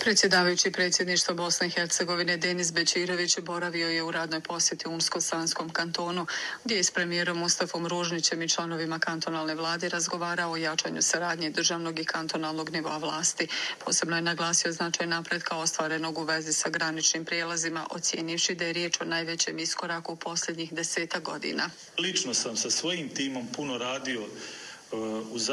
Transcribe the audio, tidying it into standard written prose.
Predsjedavajući predsjedništva Bosne i Hercegovine Denis Bećirović boravio je u radnoj posjeti Unsko-Sanskom kantonu, gdje je s premijerom Mustafom Ružnićem i članovima kantonalne vlade razgovarao o jačanju saradnje državnog i kantonalnog nivoa vlasti. Posebno je naglasio značaj napretka ostvarenog u vezi sa graničnim prijelazima, ocijenivši da je riječ o najvećem iskoraku u posljednjih 10 godina. Lično sam sa svojim timom puno radio u